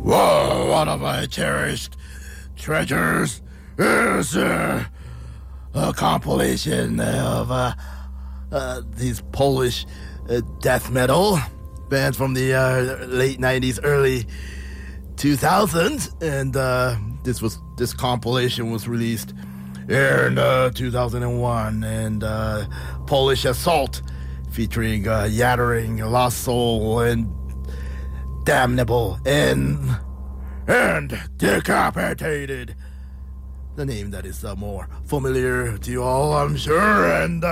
Whoa, one of my cherished treasures is a compilation of these Polish death metal bands from the late 90s, early 2000s. And this compilation was released in 2001. And Polish Assault, featuring Yattering, Lost Soul, and Damnable, and Decapitated. The name that is more familiar to you all, I'm sure. And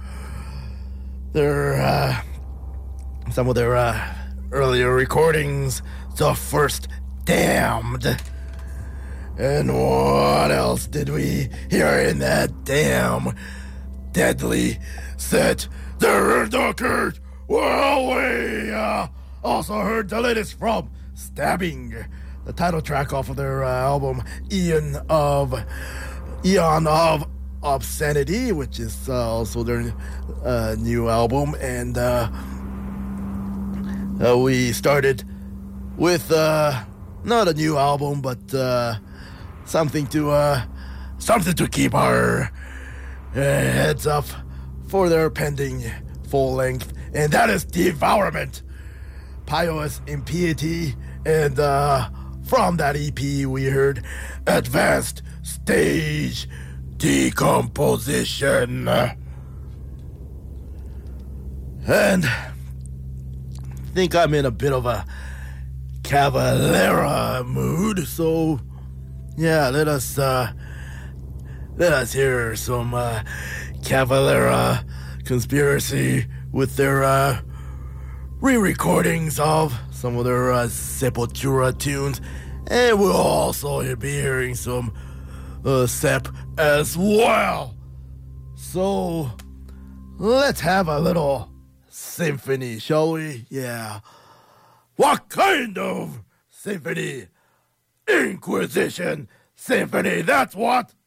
some of their earlier recordings, The First Damned. And what else did we hear in that damn deadly set? The Dunkirk. Well, we also heard the latest from Stabbing, the title track off of their album Eon of Obscenity, which is also their new album. And we started with not a new album, but something to keep our heads up for their pending full length, and that is Devourment, Pious Impiety. And from that EP we heard Advanced Stage Decomposition. And I think I'm in a bit of a Cavalera mood, so yeah, let us hear some Cavalera Conspiracy with their re-recordings of some of their Sepultura tunes, and we'll also be hearing some Sep as well. So let's have a little symphony, shall we? Yeah. What kind of symphony? Inquisition Symphony, that's what!